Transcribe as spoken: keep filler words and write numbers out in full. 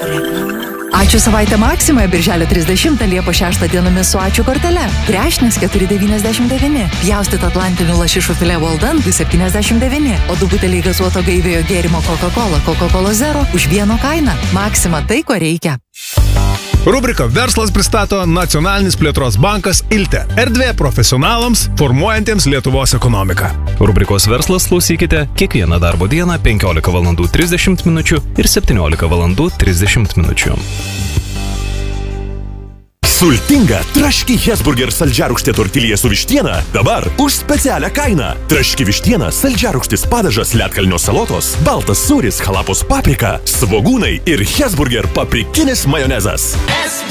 Ačiū savaitę Maksimoje birželio trisdešimtą Liepos šeštą dienomis su Ačiū kortele. Krešnis keturi devyniasdešimt devyni, pjaustyt atlantinių lašišų filė Walden du septyniasdešimt devyni, o du buteliai gazuoto gaiviojo gėrimo Coca-Cola Coca-Cola Zero už vieno kainą. Maksima tai, ko reikia. Rubrika Verslas pristato Nacionalinis plėtros bankas Ilte. Erdvė profesionalams, formuojantiems Lietuvos ekonomiką. Rubrikos Verslas klausykite kiekvieną darbo dieną penkiolika valandų trisdešimt minučių ir septyniolika valandų trisdešimt minučių. Sultinga traški Hesburger saldžiarūgštė tortilija su vištiena dabar už specialią kainą. Traški vištiena, saldžiarūgštis padažas, ledkalnio salotos, baltas sūris, halapos paprika, svogūnai ir Hesburger paprikinis majonezas.